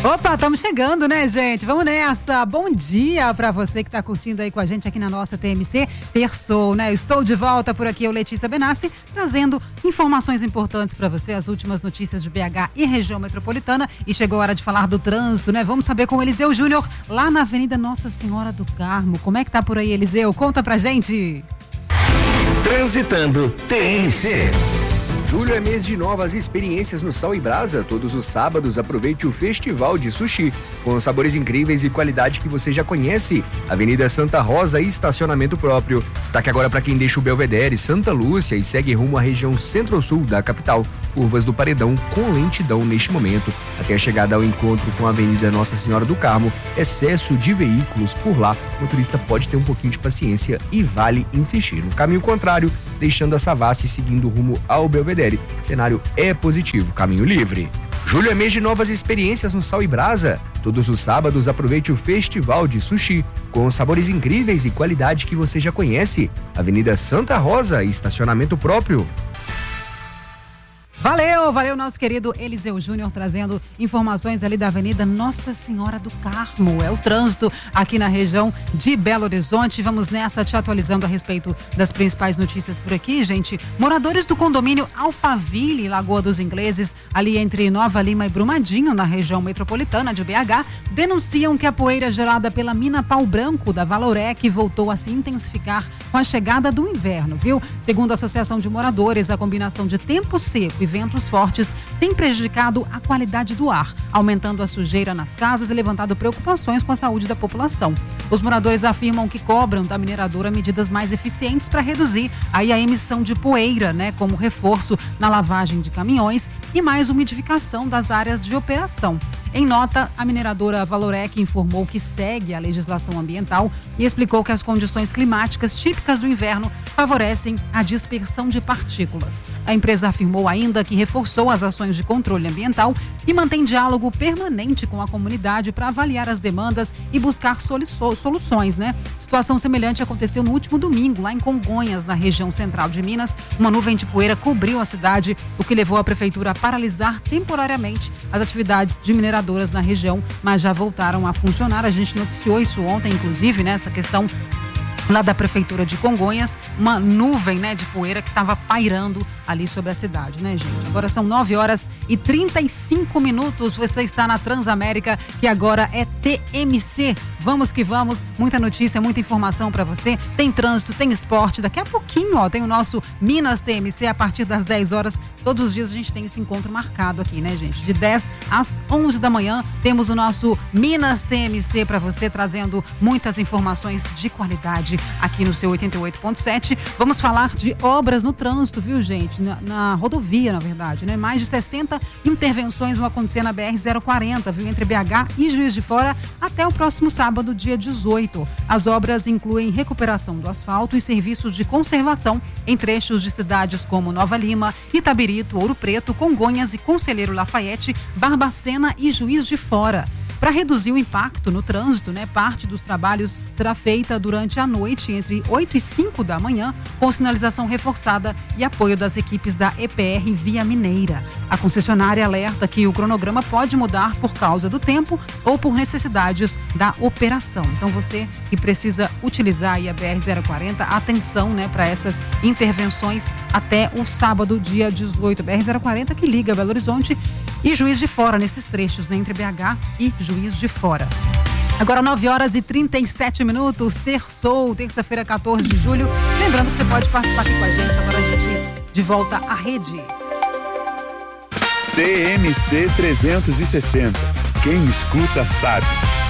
Opa, estamos chegando, né, gente? Vamos nessa. Bom dia para você que está curtindo aí com a gente aqui na nossa TMC. Terçou, né? Eu estou de volta por aqui, eu, Letícia Benassi, trazendo informações importantes para você, as últimas notícias de BH e região metropolitana. E chegou a hora de falar do trânsito, né? Vamos saber com o Eliseu Júnior, lá na Avenida Nossa Senhora do Carmo. Como é que tá por aí, Eliseu? Conta pra gente. Transitando TMC. Julho é mês de novas experiências no Sal e Brasa. Todos os sábados aproveite o Festival de Sushi, com sabores incríveis e qualidade que você já conhece. Avenida Santa Rosa e estacionamento próprio. Destaque agora para quem deixa o Belvedere, Santa Lúcia e segue rumo à região centro-sul da capital. Curvas do Paredão com lentidão neste momento. Até a chegada ao encontro com a Avenida Nossa Senhora do Carmo, excesso de veículos por lá. O motorista pode ter um pouquinho de paciência e vale insistir. No caminho contrário, deixando a Savassi seguindo rumo ao Belvedere. Cenário é positivo, caminho livre. Julho é mês de novas experiências no Sal e Brasa. Todos os sábados aproveite o Festival de Sushi, com sabores incríveis e qualidade que você já conhece. Avenida Santa Rosa e estacionamento próprio. Valeu nosso querido Eliseu Júnior, trazendo informações ali da Avenida Nossa Senhora do Carmo. É o trânsito aqui na região de Belo Horizonte. Vamos nessa, te atualizando a respeito das principais notícias por aqui, gente. Moradores do condomínio Alphaville, Lagoa dos Ingleses, ali entre Nova Lima e Brumadinho, na região metropolitana de BH, denunciam que a poeira gerada pela mina Pau Branco da Valorec voltou a se intensificar com a chegada do inverno, viu? Segundo a Associação de Moradores, a combinação de tempo seco e ventos fortes tem prejudicado a qualidade do ar, aumentando a sujeira nas casas e levantado preocupações com a saúde da população. Os moradores afirmam que cobram da mineradora medidas mais eficientes para reduzir aí a emissão de poeira, né, como reforço na lavagem de caminhões e mais umidificação das áreas de operação. Em nota, a mineradora Valorec informou que segue a legislação ambiental e explicou que as condições climáticas típicas do inverno favorecem a dispersão de partículas. A empresa afirmou ainda que reforçou as ações de controle ambiental e mantém diálogo permanente com a comunidade para avaliar as demandas e buscar soluções, né? Situação semelhante aconteceu no último domingo, lá em Congonhas, na região central de Minas. Uma nuvem de poeira cobriu a cidade, o que levou a prefeitura a paralisar temporariamente as atividades de mineradoras na região, mas já voltaram a funcionar. A gente noticiou isso ontem, inclusive, né? Essa questão lá da prefeitura de Congonhas, uma nuvem, né, de poeira que estava pairando ali sobre a cidade, né, gente? Agora são 9h35. Você está na Transamérica, que agora é TMC. Vamos que vamos, muita notícia, muita informação para você. Tem trânsito, tem esporte. Daqui a pouquinho, ó, tem o nosso Minas TMC a partir das 10 horas. Todos os dias a gente tem esse encontro marcado aqui, né, gente? De 10 às 11 da manhã, temos o nosso Minas TMC para você, trazendo muitas informações de qualidade aqui no seu 88.7. Vamos falar de obras no trânsito, viu, gente? Na rodovia, na verdade, né? Mais de 60 intervenções vão acontecer na BR-040, viu? Entre BH e Juiz de Fora até o próximo sábado, dia 18. As obras incluem recuperação do asfalto e serviços de conservação em trechos de cidades como Nova Lima, Itabirito, Ouro Preto, Congonhas e Conselheiro Lafayette, Barbacena e Juiz de Fora. Para reduzir o impacto no trânsito, né, parte dos trabalhos será feita durante a noite, entre 8 e 5 da manhã, com sinalização reforçada e apoio das equipes da EPR Via Mineira. A concessionária alerta que o cronograma pode mudar por causa do tempo ou por necessidades da operação. Então, você que precisa utilizar aí a BR-040, atenção, né, para essas intervenções até o sábado, dia 18. BR-040 que liga Belo Horizonte e Juiz de Fora, nesses trechos, né, entre BH e Juiz de Fora. Agora 9h37, terçou, terça-feira, 14 de julho. Lembrando que você pode participar aqui com a gente. Agora a gente de volta à rede. TMC 360. Quem escuta sabe.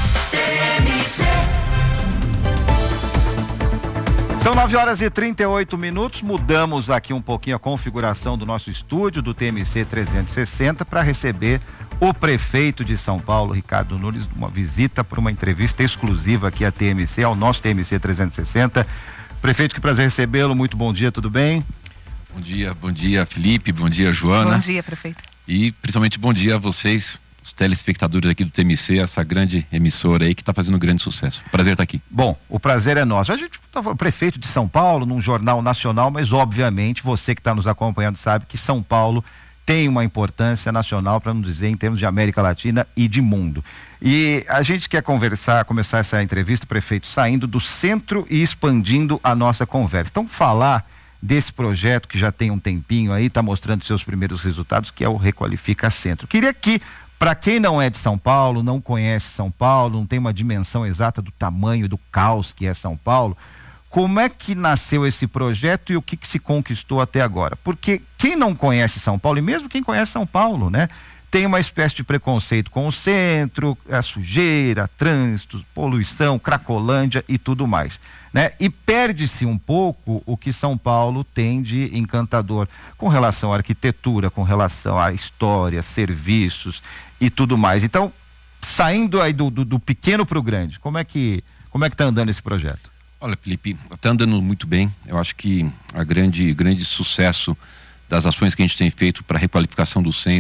São 9h38. Mudamos aqui um pouquinho a configuração do nosso estúdio do TMC 360 para receber o prefeito de São Paulo, Ricardo Nunes, uma visita para uma entrevista exclusiva aqui à TMC, ao nosso TMC 360. Prefeito, que prazer recebê-lo. Muito bom dia, tudo bem? Bom dia, Felipe, bom dia, Joana. Bom dia, prefeito. E principalmente bom dia a vocês, os telespectadores aqui do TMC, essa grande emissora aí que está fazendo um grande sucesso. Prazer estar aqui. Bom, o prazer é nosso. A gente está falando prefeito de São Paulo, num jornal nacional, mas obviamente você que está nos acompanhando sabe que São Paulo tem uma importância nacional, para não dizer em termos de América Latina e de mundo. E a gente quer começar essa entrevista, prefeito, saindo do centro e expandindo a nossa conversa. Então, falar desse projeto que já tem um tempinho aí, está mostrando seus primeiros resultados, que é o Requalifica Centro. Queria que, para quem não é de São Paulo, não conhece São Paulo, não tem uma dimensão exata do tamanho do caos que é São Paulo, como é que nasceu esse projeto e o que se conquistou até agora? Porque quem não conhece São Paulo, e mesmo quem conhece São Paulo, né, tem uma espécie de preconceito com o centro, a sujeira, trânsito, poluição, Cracolândia e tudo mais, né? E perde-se um pouco o que São Paulo tem de encantador com relação à arquitetura, com relação à história, serviços e tudo mais. Então, saindo aí do pequeno para o grande, como é que está andando esse projeto? Olha, Felipe, está andando muito bem. Eu acho que a grande sucesso das ações que a gente tem feito para a requalificação do centro